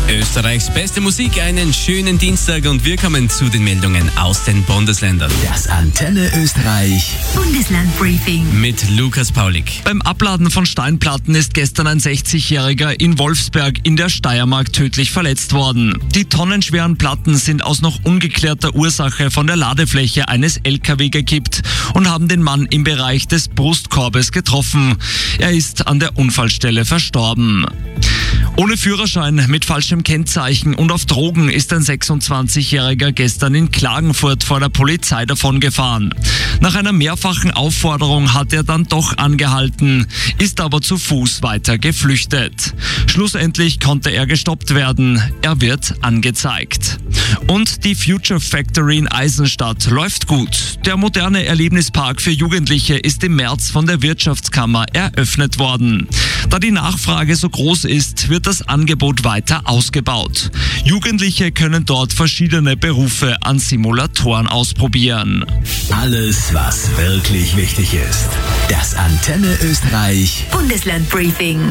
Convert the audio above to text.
Österreichs beste Musik, einen schönen Dienstag und wir kommen zu den Meldungen aus den Bundesländern. Das Antenne Österreich Bundeslandbriefing Mit Lukas Paulik. Beim Abladen von Steinplatten ist gestern ein 60-Jähriger in Wolfsberg in der Steiermark tödlich verletzt worden. Die tonnenschweren Platten sind aus noch ungeklärter Ursache von der Ladefläche eines LKW gekippt und haben den Mann im Bereich des Brustkorbes getroffen. Er ist an der Unfallstelle verstorben. Ohne Führerschein, mit falschem Kennzeichen und auf Drogen ist ein 26-Jähriger gestern in Klagenfurt vor der Polizei davongefahren. Nach einer mehrfachen Aufforderung hat er dann doch angehalten, ist aber zu Fuß weiter geflüchtet. Schlussendlich konnte er gestoppt werden. Er wird angezeigt. Und die Future Factory in Eisenstadt läuft gut. Der moderne Erlebnispark für Jugendliche ist im März von der Wirtschaftskammer eröffnet worden. Da die Nachfrage so groß ist, wird das Angebot weiter ausgebaut. Jugendliche können dort verschiedene Berufe an Simulatoren ausprobieren. Alles, was wirklich wichtig ist. Das Antenne Österreich Bundeslandbriefing.